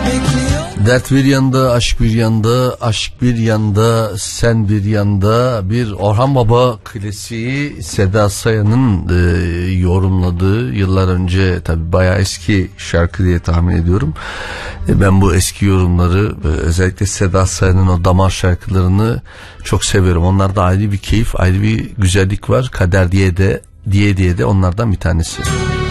Dert bir yanda, aşk bir yanda, aşk bir yanda, sen bir yanda. Bir Orhan Baba klasiği, Seda Sayan'ın yorumladığı, yıllar önce, tabi bayağı eski şarkı diye tahmin ediyorum. Ben bu eski yorumları, özellikle Seda Sayan'ın o damar şarkılarını çok seviyorum. Onlarda ayrı bir keyif, ayrı bir güzellik var. Kader diye de onlardan bir tanesi.